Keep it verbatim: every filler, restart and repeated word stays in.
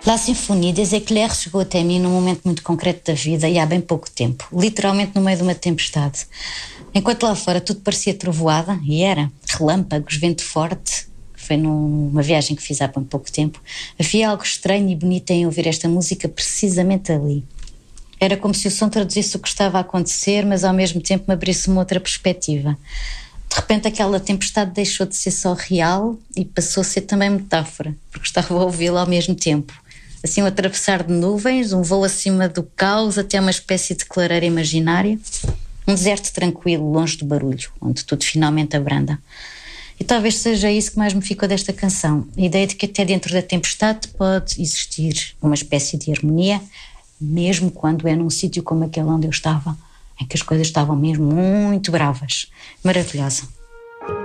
La Symphonie des Éclairs chegou até mim num momento muito concreto da vida e há bem pouco tempo, literalmente no meio de uma tempestade. Enquanto lá fora tudo parecia trovoada, e era, relâmpagos, vento forte, foi numa viagem que fiz há bem pouco tempo, havia algo estranho e bonito em ouvir esta música precisamente ali. Era como se o som traduzisse o que estava a acontecer, mas ao mesmo tempo me abrisse uma outra perspectiva. De repente aquela tempestade deixou de ser só real e passou a ser também metáfora, porque estava a ouvi-la ao mesmo tempo. Assim, um atravessar de nuvens, um voo acima do caos até uma espécie de clareira imaginária, um deserto tranquilo, longe do barulho, onde tudo finalmente abranda. E talvez seja isso que mais me ficou desta canção, a ideia de que até dentro da tempestade pode existir uma espécie de harmonia, mesmo quando é num sítio como aquele onde eu estava, em que as coisas estavam mesmo muito bravas. Maravilhosa.